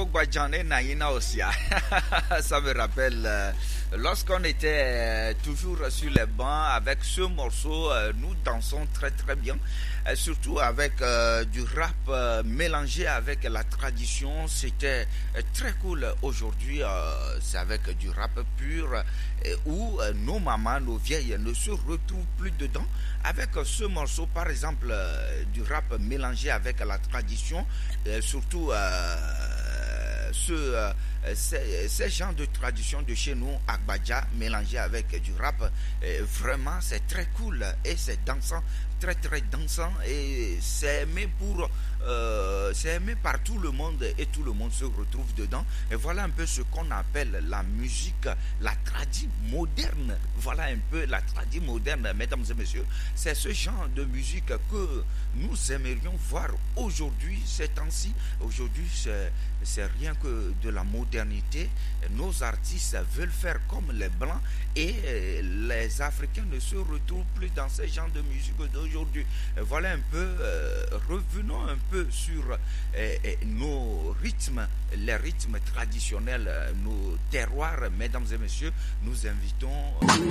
Guadjane Naïna Osia. Ça me rappelle lorsqu'on était toujours sur les bancs avec ce morceau, nous dansons très très bien, surtout avec du rap mélangé avec la tradition. C'était très cool. Aujourd'hui, c'est avec du rap pur où nos mamans, nos vieilles ne se retrouvent plus dedans. Avec ce morceau, par exemple, du rap mélangé avec la tradition, surtout ces genres de tradition de chez nous, Agbadja, mélangé avec du rap, vraiment c'est très cool et c'est dansant, très très dansant, et c'est aimé c'est aimé par tout le monde et tout le monde se retrouve dedans. Et voilà un peu ce qu'on appelle la musique, la tradie moderne. Voilà un peu la tradie moderne, mesdames et messieurs. C'est ce genre de musique que nous aimerions voir aujourd'hui, ces temps-ci. Aujourd'hui, c'est rien que de la modernité. Nos artistes veulent faire comme les Blancs et les Africains ne se retrouvent plus dans ces genres de musique d'aujourd'hui. Voilà un peu, revenons un peu sur nos rythmes, les rythmes traditionnels, nos terroirs, mesdames et messieurs. Nous invitons